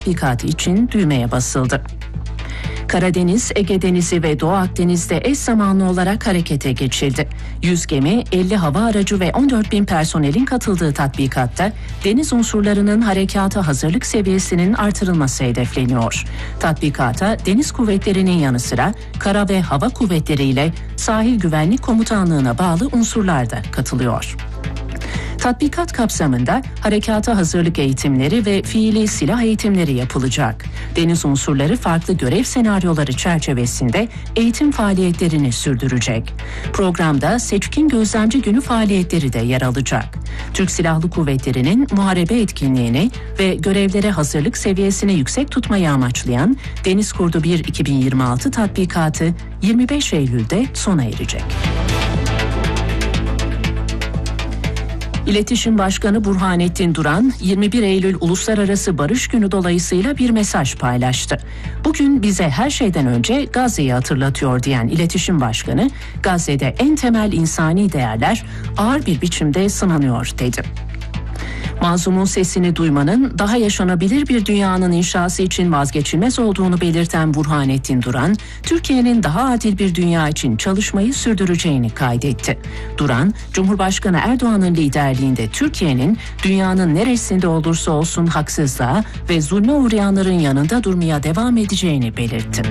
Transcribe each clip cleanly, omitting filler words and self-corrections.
tatbikatı için düğmeye basıldı. Karadeniz, Ege Denizi ve Doğu Akdeniz'de eş zamanlı olarak harekete geçildi. 100 gemi, 50 hava aracı ve 14.000 personelin katıldığı tatbikatta deniz unsurlarının harekata hazırlık seviyesinin artırılması hedefleniyor. Tatbikata deniz kuvvetlerinin yanı sıra kara ve hava kuvvetleriyle sahil güvenlik komutanlığına bağlı unsurlar da katılıyor. Tatbikat kapsamında harekata hazırlık eğitimleri ve fiili silah eğitimleri yapılacak. Deniz unsurları farklı görev senaryoları çerçevesinde eğitim faaliyetlerini sürdürecek. Programda Seçkin Gözlemci Günü faaliyetleri de yer alacak. Türk Silahlı Kuvvetleri'nin muharebe etkinliğini ve görevlere hazırlık seviyesini yüksek tutmayı amaçlayan Deniz Kurdu 1 2026 tatbikatı 25 Eylül'de sona erecek. İletişim Başkanı Burhanettin Duran, 21 Eylül Uluslararası Barış Günü dolayısıyla bir mesaj paylaştı. Bugün bize her şeyden önce Gazze'yi hatırlatıyor diyen İletişim Başkanı, Gazze'de en temel insani değerler ağır bir biçimde sınanıyor dedi. Mazlumun sesini duymanın daha yaşanabilir bir dünyanın inşası için vazgeçilmez olduğunu belirten Burhanettin Duran, Türkiye'nin daha adil bir dünya için çalışmayı sürdüreceğini kaydetti. Duran, Cumhurbaşkanı Erdoğan'ın liderliğinde Türkiye'nin dünyanın neresinde olursa olsun haksızlığa ve zulme uğrayanların yanında durmaya devam edeceğini belirtti.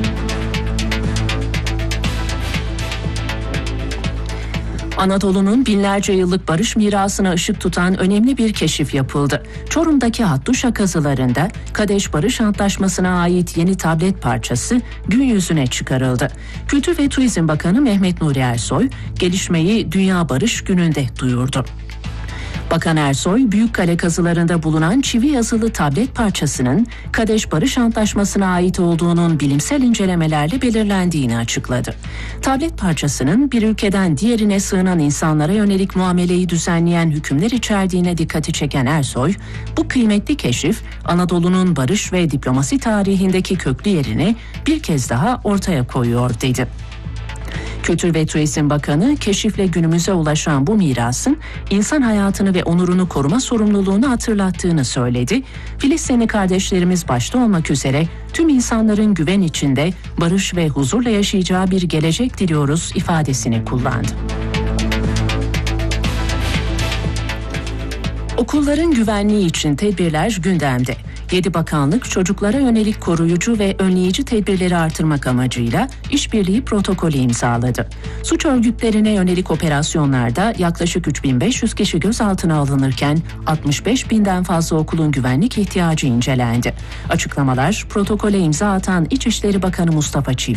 Anadolu'nun binlerce yıllık barış mirasına ışık tutan önemli bir keşif yapıldı. Çorum'daki Hattuşa kazılarında Kadeş Barış Antlaşması'na ait yeni tablet parçası gün yüzüne çıkarıldı. Kültür ve Turizm Bakanı Mehmet Nuri Ersoy, gelişmeyi Dünya Barış Günü'nde duyurdu. Bakan Ersoy, Büyükkale kazılarında bulunan çivi yazılı tablet parçasının Kadeş Barış Antlaşması'na ait olduğunun bilimsel incelemelerle belirlendiğini açıkladı. Tablet parçasının bir ülkeden diğerine sığınan insanlara yönelik muameleyi düzenleyen hükümler içerdiğine dikkati çeken Ersoy, bu kıymetli keşif Anadolu'nun barış ve diplomasi tarihindeki köklü yerini bir kez daha ortaya koyuyor dedi. Kültür ve Turizm Bakanı, keşifle günümüze ulaşan bu mirasın insan hayatını ve onurunu koruma sorumluluğunu hatırlattığını söyledi. Filistinli kardeşlerimiz başta olmak üzere tüm insanların güven içinde barış ve huzurla yaşayacağı bir gelecek diliyoruz ifadesini kullandı. Okulların güvenliği için tedbirler gündemde. 7 bakanlık çocuklara yönelik koruyucu ve önleyici tedbirleri artırmak amacıyla işbirliği protokolü imzaladı. Suç örgütlerine yönelik operasyonlarda yaklaşık 3500 kişi gözaltına alınırken 65.000'den fazla okulun güvenlik ihtiyacı incelendi. Açıklamalar protokole imza atan İçişleri Bakanı Mustafa Çiftçi